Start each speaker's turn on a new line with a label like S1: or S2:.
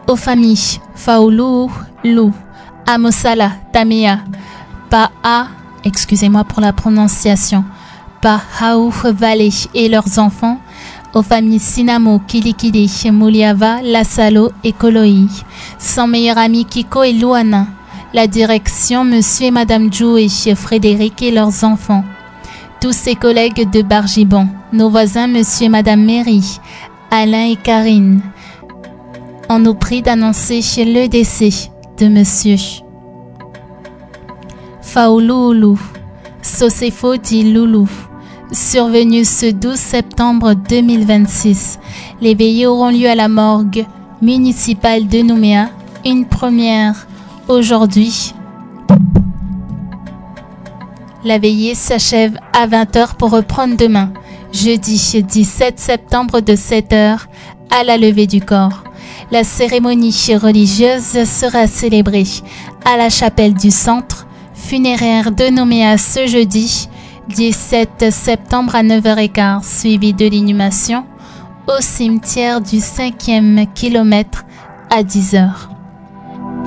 S1: Aux familles Faoulou, Lou, Amosala, Tamea, excusez-moi pour la prononciation, Pahaou Valley et leurs enfants, aux familles Sinamo, Kilikili, Mouliava, Lassalo et Koloi, son meilleur ami Kiko et Luana, la direction Monsieur et Madame Jou et Frédéric et leurs enfants, tous ses collègues de Bargibon, nos voisins Monsieur et Madame Méry, Alain et Karine. On nous prie d'annoncer le décès de Monsieur Faouloulou, Sosefo dit Loulou, survenu ce 12 septembre 2026. Les veillées auront lieu à la morgue municipale de Nouméa, une première aujourd'hui. La veillée s'achève à 20h pour reprendre demain, jeudi 17 septembre de 7h à la levée du corps. La cérémonie religieuse sera célébrée à la chapelle du centre funéraire de Nouméa ce jeudi 17 septembre à 9h15, suivi de l'inhumation au cimetière du 5e kilomètre à 10h.